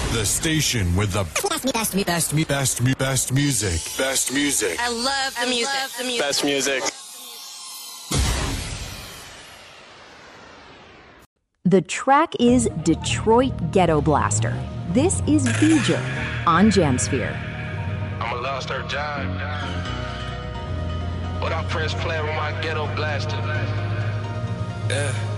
The station with the best music. Best music. I love the music. Best music. The track is Detroit Ghetto Blaster. This is V'ger on Jamsphere. I'm a lost earth giant, but I press play with my ghetto blaster. Yeah.